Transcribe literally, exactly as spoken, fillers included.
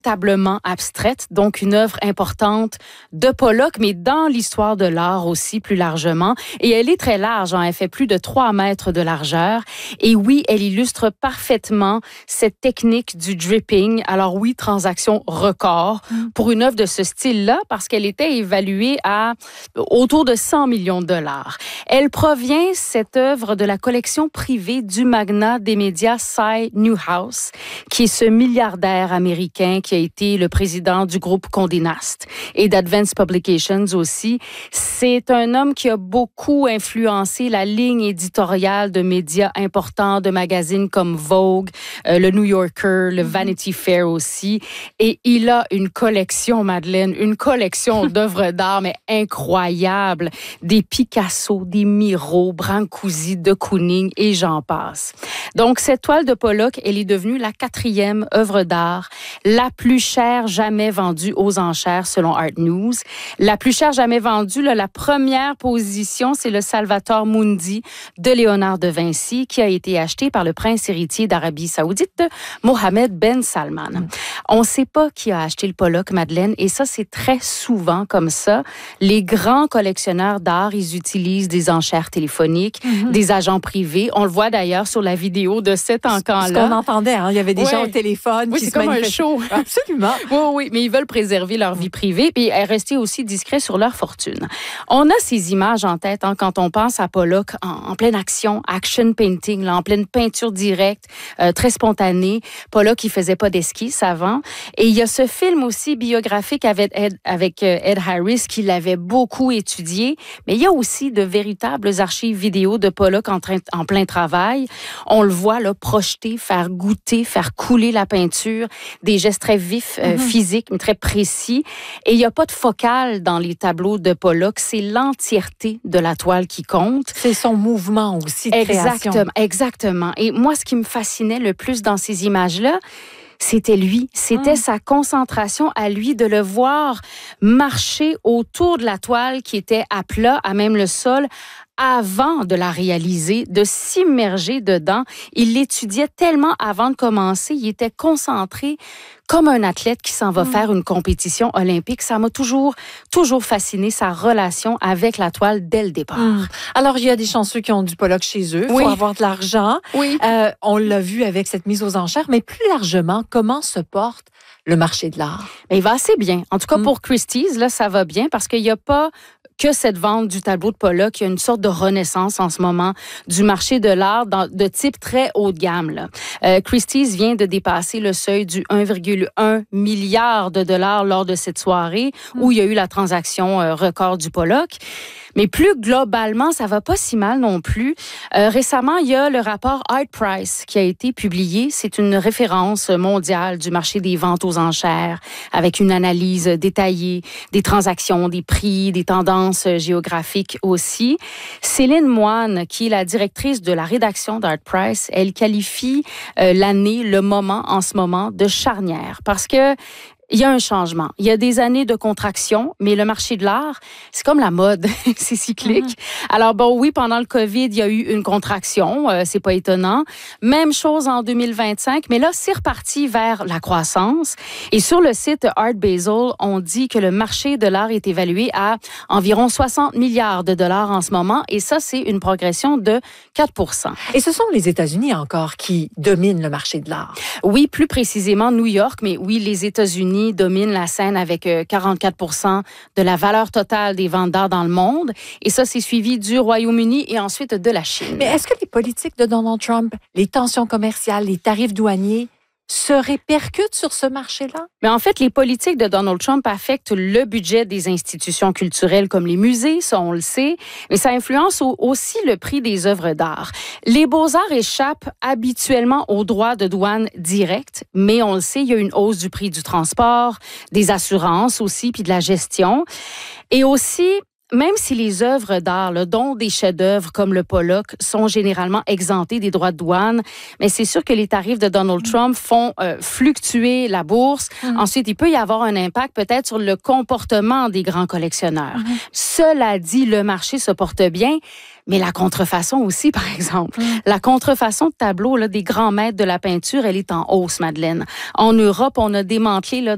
véritablement abstraite, donc une œuvre importante de Pollock, mais dans l'histoire de l'art aussi plus largement. Et elle est très large, hein, elle fait plus de trois mètres de largeur. Et oui, elle illustre parfaitement cette technique du dripping. Alors oui, transaction record pour une œuvre de ce style-là, parce qu'elle était évaluée à autour de cent millions de dollars. Elle provient, cette œuvre, de la collection privée du magnat des médias Cy Newhouse, qui est ce milliardaire américain qui a été le président du groupe Condé Nast et d'Advance Publications aussi. C'est un homme qui a beaucoup influencé la ligne éditoriale de médias importants, de magazines comme Vogue, euh, le New Yorker, le Vanity Fair aussi. Et il a une collection, Madeleine, une collection d'œuvres d'art, mais incroyable. Des Picasso, des Miro, Brancusi, de Kooning et j'en passe. Donc, cette toile de Pollock, elle est devenue la quatrième œuvre d'art la plus chère jamais vendue aux enchères selon Art News. La plus chère jamais vendue, là, la première position, c'est le Salvator Mundi de Léonard de Vinci qui a été acheté par le prince héritier d'Arabie Saoudite, Mohammed Ben Salman. On ne sait pas qui a acheté le Pollock, Madeleine, et ça, c'est très souvent comme ça. Les grands collectionneurs d'art, ils utilisent des enchères téléphoniques, mm-hmm. des agents privés. On le voit d'ailleurs sur la vidéo de cet encan-là. Ce qu'on entendait, hein, il y avait des ouais. gens au téléphone oui, qui c'est se comme un show. Absolument. Oui, oui, mais ils veulent préserver leur vie privée et rester aussi discrets sur leur fortune. On a ces images en tête hein, quand on pense à Pollock en, en pleine action, action painting, là, en pleine peinture directe, euh, très spontanée. Pollock, il faisait pas d'esquisse avant. Et il y a ce film aussi biographique avec Ed, avec Ed Harris qui l'avait beaucoup étudié. Mais il y a aussi de véritables archives vidéo de Pollock en, train, en plein travail. On le voit là, projeter, faire goûter, faire couler la peinture, des gestes très vifs, euh, mm-hmm. physiques, mais très précis. Et il n'y a pas de focale dans les tableaux de Pollock. C'est l'entièreté de la toile qui compte. C'est son mouvement aussi de exactement, création. Exactement. Et moi, ce qui me fascinait le plus dans ces images-là, c'était lui, c'était mmh. sa concentration à lui de le voir marcher autour de la toile qui était à plat, à même le sol, avant de la réaliser, de s'immerger dedans. Il l'étudiait tellement avant de commencer, il était concentré comme un athlète qui s'en va mmh. faire une compétition olympique. Ça m'a toujours, toujours fasciné, sa relation avec la toile dès le départ. Mmh. Alors, il y a des chanceux qui ont du Pollock chez eux. Il oui. faut avoir de l'argent. Oui. Euh, on l'a vu avec cette mise aux enchères, mais plus largement, comment se porte le marché de l'art? Mais il va assez bien. En tout cas, mmh. pour Christie's, là, ça va bien parce qu'il n'y a pas que cette vente du tableau de Pollock. Il y a une sorte de renaissance en ce moment du marché de l'art dans, de type très haut de gamme. Là. Euh, Christie's vient de dépasser le seuil du un virgule un milliard de dollars lors de cette soirée mmh. où il y a eu la transaction euh, record du Pollock. Mais plus globalement, ça va pas si mal non plus. Euh, récemment, il y a le rapport Art Price qui a été publié. C'est une référence mondiale du marché des ventes aux enchères avec une analyse détaillée des transactions, des prix, des tendances géographiques aussi. Céline Moine, qui est la directrice de la rédaction d'Art Price, elle qualifie euh, l'année, le moment en ce moment de charnière parce que il y a un changement. Il y a des années de contraction, mais le marché de l'art, c'est comme la mode, c'est cyclique. Mm-hmm. Alors bon, oui, pendant le COVID, il y a eu une contraction, euh, c'est pas étonnant. Même chose en deux mille vingt-cinq, mais là, c'est reparti vers la croissance. Et sur le site Art Basel, on dit que le marché de l'art est évalué à environ soixante milliards de dollars en ce moment, et ça, c'est une progression de quatre pour cent. Et ce sont les États-Unis encore qui dominent le marché de l'art. Oui, plus précisément New York, mais oui, les États-Unis domine la scène avec quarante-quatre pour cent de la valeur totale des ventes d'art dans le monde. Et ça, c'est suivi du Royaume-Uni et ensuite de la Chine. Mais est-ce que les politiques de Donald Trump, les tensions commerciales, les tarifs douaniers se répercutent sur ce marché-là? Mais en fait, les politiques de Donald Trump affectent le budget des institutions culturelles comme les musées, ça on le sait, mais ça influence aussi le prix des œuvres d'art. Les beaux-arts échappent habituellement aux droits de douane directs, mais on le sait, il y a une hausse du prix du transport, des assurances aussi, puis de la gestion. Et aussi, même si les œuvres d'art, là, dont des chefs-d'œuvre comme le Pollock, sont généralement exemptés des droits de douane, mais c'est sûr que les tarifs de Donald Trump font euh, fluctuer la bourse. Mm. Ensuite, il peut y avoir un impact peut-être sur le comportement des grands collectionneurs. Mm. Cela dit, le marché se porte bien, mais la contrefaçon aussi, par exemple. Mm. La contrefaçon de tableaux là, des grands maîtres de la peinture, elle est en hausse, Madeleine. En Europe, on a démantelé là,